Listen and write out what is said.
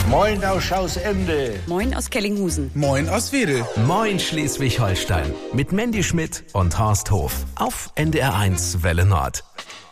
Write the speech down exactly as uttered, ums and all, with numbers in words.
Moin aus Schausende. Moin aus Kellinghusen. Moin aus Wedel. Moin Schleswig-Holstein. Mit Mandy Schmidt und Horst Hof. Auf N D R eins Welle Nord.